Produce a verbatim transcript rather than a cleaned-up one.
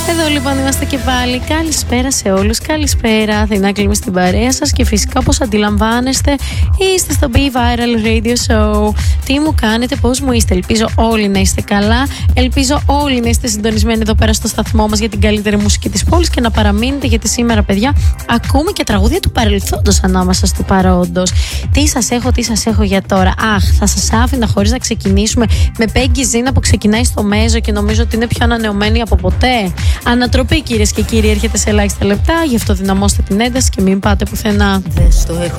Εδώ λοιπόν είμαστε και πάλι. Καλησπέρα σε όλους. Καλησπέρα. Θηνάκλη, είμαι στην παρέα σας και φυσικά, όπως αντιλαμβάνεστε, είστε στο Be Viral Radio Show. Τι μου κάνετε, πώς μου είστε? Ελπίζω όλοι να είστε καλά. Ελπίζω όλοι να είστε συντονισμένοι εδώ πέρα στο σταθμό μας για την καλύτερη μουσική της πόλης και να παραμείνετε, γιατί σήμερα, παιδιά, ακούμε και τραγούδια του παρελθόντος ανάμεσα στο παρόντος. Τι σας έχω, τι σας έχω για τώρα? Αχ, θα σας άφηνα χωρίς να ξεκινήσουμε με Peggy Zina που ξεκινάει στο Μέζο και νομίζω ότι είναι πιο ανανεωμένη από ποτέ. Ανατροπή, κυρίες και κύριοι, έρχεται σε ελάχιστα λεπτά, γι' αυτό δυναμώστε την ένταση και μην πάτε πουθενά.